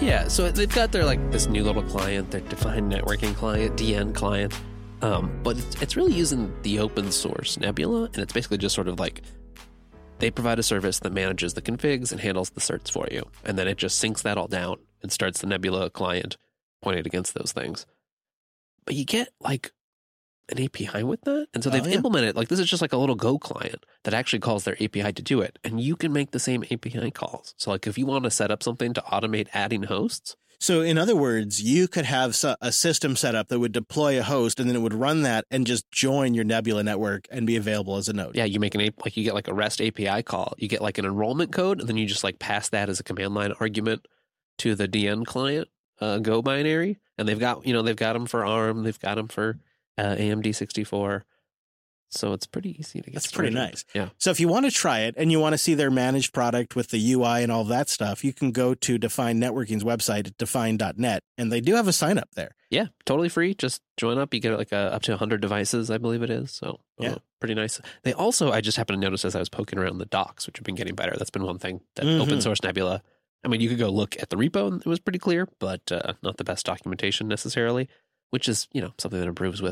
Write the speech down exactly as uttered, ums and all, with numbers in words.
Yeah, so they've got their like this new little client, their defined networking client, D N client, um, but it's, it's really using the open source Nebula, and it's basically just sort of like they provide a service that manages the configs and handles the certs for you, and then it just syncs that all down and starts the Nebula client pointed against those things. But you get like an A P I with that, and so they've oh, yeah. implemented like this is just like a little Go client that actually calls their A P I to do it, and you can make the same A P I calls. So like if you want to set up something to automate adding hosts. So in other words, you could have a system set up that would deploy a host, and then it would run that and just join your Nebula network and be available as a node. Yeah, you make an A like you get like a REST A P I call. You get like an enrollment code, and then you just like pass that as a command line argument to the D N client uh, Go binary, and they've got you know they've got them for ARM, they've got them for uh, A M D sixty-four. So it's pretty easy to get That's started. pretty nice. Yeah. So if you want to try it and you want to see their managed product with the U I and all that stuff, you can go to Define Networking's website at define dot net, and they do have a sign up there. Yeah, totally free. Just join up. You get like a, up to one hundred devices, I believe it is. So uh, yeah, pretty nice. They also, I just happened to notice as I was poking around the docs, which have been getting better. That's been one thing that mm-hmm. open source Nebula. I mean, you could go look at the repo and it was pretty clear, but uh, not the best documentation necessarily, which is, you know, something that improves with